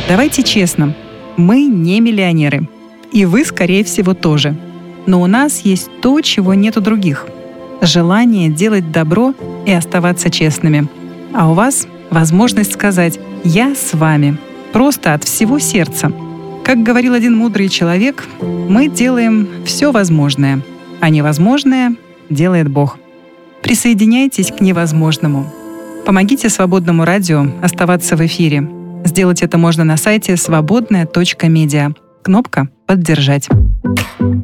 Давайте честно, мы не миллионеры. И вы, скорее всего, тоже. Но у нас есть то, чего нет у других. Желание делать добро и оставаться честными. А у вас возможность сказать «я с вами». Просто от всего сердца. Как говорил один мудрый человек, мы делаем все возможное, а невозможное делает Бог. Присоединяйтесь к невозможному. Помогите Свободному радио оставаться в эфире. Сделать это можно на сайте свободная.медиа. Кнопка «Поддержать».